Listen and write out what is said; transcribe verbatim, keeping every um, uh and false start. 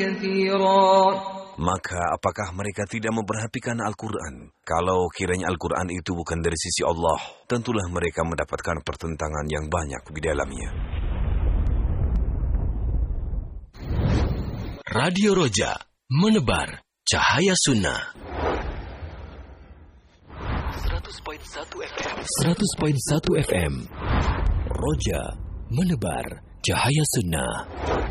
كثيرا. Maka apakah mereka tidak memperhatikan Al-Quran? Kalau kiranya Al-Quran itu bukan dari sisi Allah, tentulah mereka mendapatkan pertentangan yang banyak di dalamnya. Radio Roja, menebar cahaya sunnah. seratus koma satu F M. seratus koma satu F M. Roja, menebar cahaya sunnah.